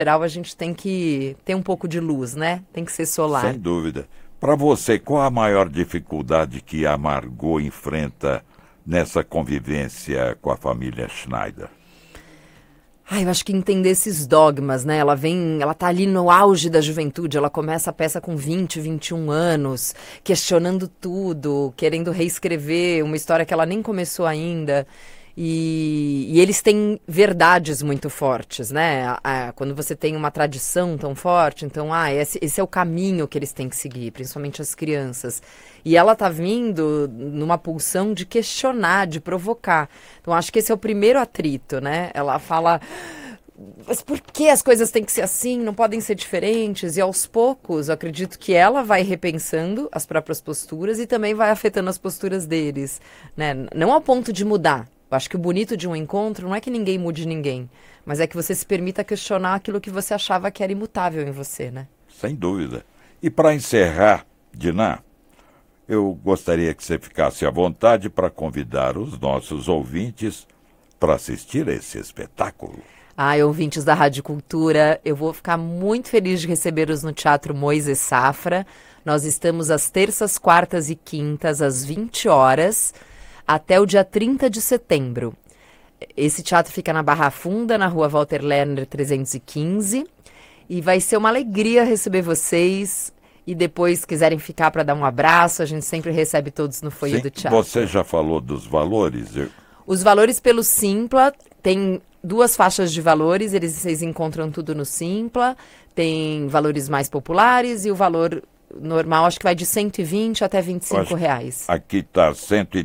geral, a gente tem que ter um pouco de luz, né? Tem que ser solar. Sem dúvida. Para você, qual a maior dificuldade que a Margot enfrenta nessa convivência com a família Schneider? Eu acho que entender esses dogmas, né? Ela tá ali no auge da juventude, ela começa a peça com 20, 21 anos, questionando tudo, querendo reescrever uma história que ela nem começou ainda. E eles têm verdades muito fortes, né? Quando você tem uma tradição tão forte, então, esse é o caminho que eles têm que seguir, principalmente as crianças. E ela tá vindo numa pulsão de questionar, de provocar. Então, acho que esse é o primeiro atrito, né? Ela fala, mas por que as coisas têm que ser assim? Não podem ser diferentes? E aos poucos, eu acredito que ela vai repensando as próprias posturas e também vai afetando as posturas deles, né? Não ao ponto de mudar. Eu acho que o bonito de um encontro não é que ninguém mude ninguém, mas é que você se permita questionar aquilo que você achava que era imutável em você, né? Sem dúvida. E para encerrar, Diná, eu gostaria que você ficasse à vontade para convidar os nossos ouvintes para assistir a esse espetáculo. Ouvintes da Rádio Cultura, eu vou ficar muito feliz de recebê-los no Teatro Moisés Safra. Nós estamos às terças, quartas e quintas, às 20 horas, até o dia 30 de setembro. Esse teatro fica na Barra Funda, na Rua Walter Lerner 315. E vai ser uma alegria receber vocês. E depois, quiserem ficar para dar um abraço, a gente sempre recebe todos no foyer do teatro. Você já falou dos valores? Os valores pelo Simpla, tem 2 faixas de valores, vocês encontram tudo no Simpla. Tem valores mais populares e o valor normal, acho que vai de 120 até R$ 25. Aqui está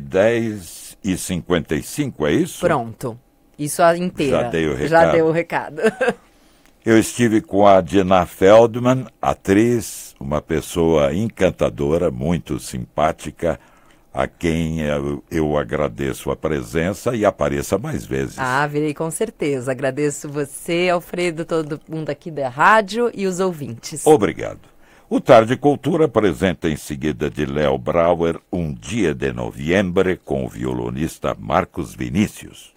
110,55, é isso? Pronto. Isso a inteira. Já dei o recado. Já deu o recado. Eu estive com a Diná Feldman, atriz, uma pessoa encantadora, muito simpática, a quem eu agradeço a presença e apareça mais vezes. Virei com certeza. Agradeço você, Alfredo, todo mundo aqui da rádio e os ouvintes. Obrigado. O Tarde Cultura apresenta em seguida de Léo Brauer Um Dia de Novembro com o violonista Marcos Vinícius.